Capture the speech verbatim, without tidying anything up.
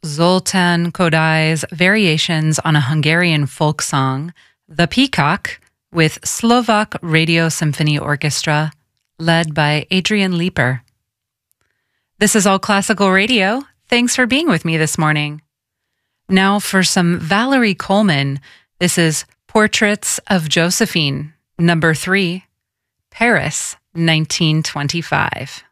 Zoltán Kodály's variations on a Hungarian folk song, The Peacock, with Slovak Radio Symphony Orchestra, led by Adrian Leeper. This is All Classical Radio. Thanks for being with me this morning. Now for some Valerie Coleman. This is Portraits of Josephine, number three, Paris, nineteen twenty-five.